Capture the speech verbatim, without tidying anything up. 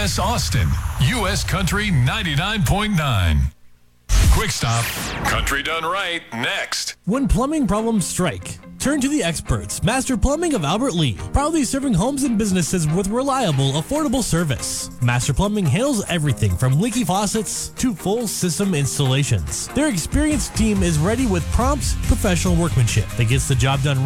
S Austin, U S Country ninety-nine point nine. Quick Stop. Country done right. Next. When plumbing problems strike, turn to the experts. Master Plumbing of Albert Lea. Proudly serving homes and businesses with reliable, affordable service. Master Plumbing handles everything from leaky faucets to full system installations. Their experienced team is ready with prompt, professional workmanship that gets the job done right